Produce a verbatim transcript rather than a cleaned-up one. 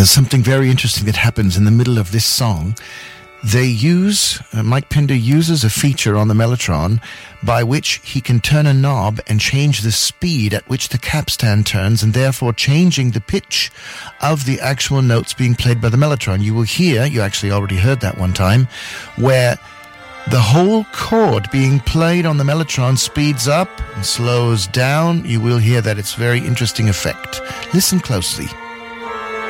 uh, something very interesting that happens in the middle of this song. They use, uh, Mike Pinder uses a feature on the Mellotron by which he can turn a knob and change the speed at which the capstan turns, and therefore changing the pitch of the actual notes being played by the Mellotron. You will hear, you actually already heard that one time, where the whole chord being played on the Mellotron speeds up and slows down. You will hear that. It's a very interesting effect. Listen closely.